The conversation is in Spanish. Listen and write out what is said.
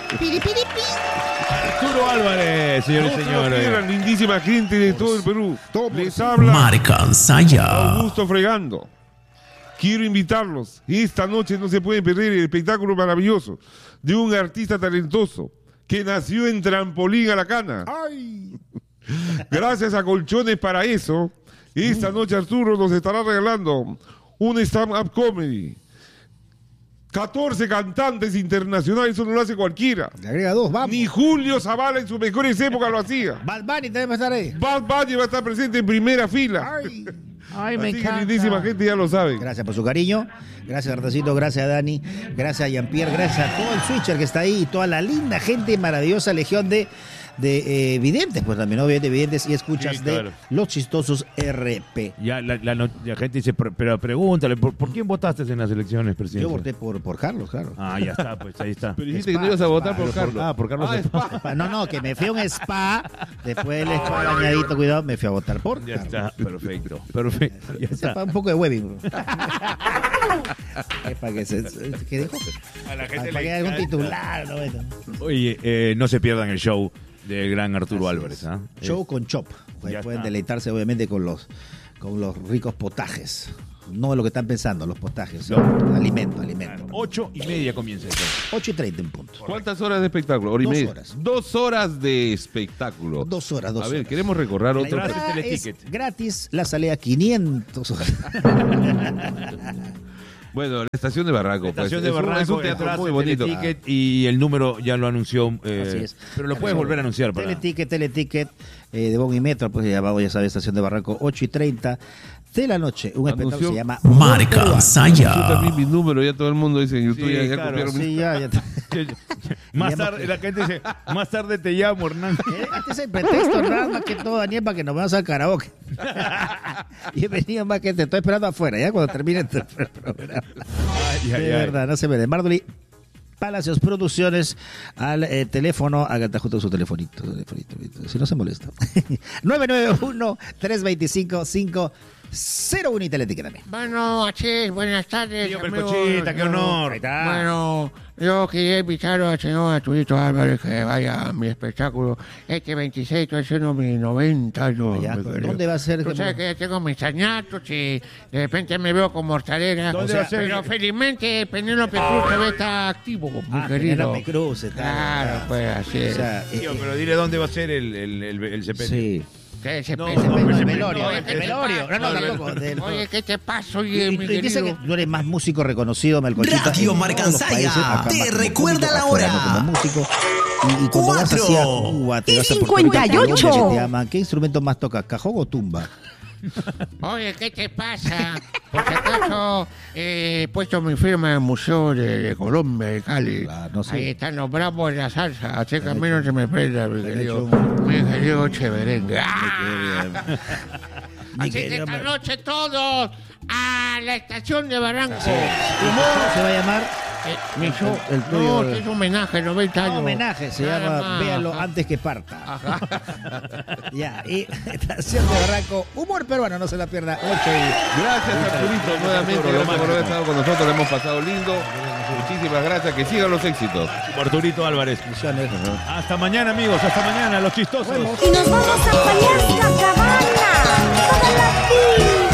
Arturo Álvarez, señores y señores. La lindísima gente de todo el Perú. Les habla Marcansaya. Augusto Fregando. Quiero invitarlos. Esta noche no se pueden perder el espectáculo maravilloso de un artista talentoso que nació en Trampolín a la Cana. ¡Ay! Gracias a Colchones para eso, esta noche Arturo nos estará regalando un stand-up comedy. 14 cantantes internacionales, eso no lo hace cualquiera. Le agrega 2, vamos. Ni Julio Zavala en sus mejores épocas lo hacía. Bad Bunny también va a estar ahí. Bad Bunny va a estar presente en primera fila. Ay, Así que lindísima gente ya lo sabe. Gracias por su cariño. Gracias, Artacito. Gracias a Dani. Gracias a Jean-Pierre. Gracias a todo el switcher que está ahí y toda la linda gente, maravillosa legión de videntes, pues también, ¿no? Videntes y escuchas Sí, claro. de Los Chistosos RP. Ya la gente dice, pero pregúntale, ¿por quién votaste en las elecciones, presidente? Yo voté por Carlos, claro. Ah, ya está, pues ahí está. Pero dijiste que no ibas a votar por Carlos. Por Carlos Spa. Spa. No, que me fui a un spa. Después del spa bañadito, cuidado, me fui a votar por Ya Carlos. está, perfecto. Ya está. Un poco de webbing. Es para que ¿qué dijo? A la gente Para que haya algún titular. ¿No? Oye, no se pierdan el show del gran Arturo Álvarez. ¿Ah? Show con chop. Ya Pueden está. deleitarse obviamente con los ricos potajes. No lo que están pensando, los potajes. Alimento. 8:30 comienza el show. 8:30 en punto. ¿Cuántas horas de espectáculo? ¿Hora y 2 media? horas. 2 horas de espectáculo. 2 horas. A ver, queremos recorrer La otro. entrada el es ticket. gratis, la salida 500 horas. Bueno, la estación de Barranco. Estación pues, de es un- Barranco, es un teatro entras muy en bonito. Teleticket y el número ya lo anunció. Así es. Pero lo puedes volver a anunciar. Para... Teleticket de Bon y Metro, pues ya vamos, ya sabes, estación de Barranco, 8:30 de la noche. Un espectáculo Anunció- que se llama Yo Marcansaya. también mi número, ya todo el mundo dice en YouTube, Sí, ya claro, copiaron mi- Sí, ya. Más tarde, la gente dice, más tarde te llamo, Hernán. Este es el pretexto, nada más que todo, Daniel, para que nos vayamos al karaoke. Y he venido más que te estoy esperando afuera, ya cuando termine el programa. De verdad, no se me dé. Mardoli Palacios Producciones al teléfono, haga justo su telefonito, si no se molesta. 991-325-501 y teletiquetame. Bueno, así, buenas tardes. Tío amigos. Melcochita, qué honor. Ahí está. Bueno, yo quería invitar al señor Arturito Álvarez que vaya a mi espectáculo este 26, estoy haciendo mis 90 años. Allá, mi querido. ¿dónde va a ser? Tú sabes que ya tengo mis añatos y de repente me veo con mortadela. ¿Dónde va a ser? Pero felizmente Penélope Cruz todavía está activo, mi querido. Penélope Cruz, está. Claro, pues así O es. sea, Tío, pero dile dónde va a ser el CP. sí. ¿Qué se No, piensa? no, El ese velorio, Oye, el ¿qué te velorio. pasa? No, tampoco. Oye, ¿qué te pasa, Y, oye, mi y dice que querido? tú eres más músico reconocido, Melcochita. Radio en todos los Marcansaya, países, acá te más como recuerda cómico, la afuera hora. no como músico. Y cuando vas Cuatro. hacia Cuba, te Y vas a Puerto Rico, 58. Colombia, te llaman. ¿Qué instrumento más tocas? ¿Cajón o tumba? Oye, ¿qué te pasa? Por si acaso he puesto mi firma en el Museo de Colombia, de Cali. Claro, no sé. Ahí están los bravos de la salsa. Así que a mí no se me prenda, mi han querido. hecho Mi querido Cheverengue. ¡Ah! Mi Así que querido esta Mer- noche todos a la estación de Barranco. ¿Cómo se va a llamar? Mi show. el tuyo. No, es un homenaje, 90 años. Un homenaje, se Nada llama más. Véalo antes que parta. Ya, y estación de Barranco, humor peruano, no se la pierda. 8 Gracias, Arturito, nuevamente. Gracias por haber estado con nosotros. Lo hemos pasado lindo. Muchísimas gracias. Que sigan los éxitos. Arturito Álvarez. misiones. Hasta mañana, amigos. Hasta mañana, los chistosos. Y nos vamos a Payasca, Cabana, toda la vida.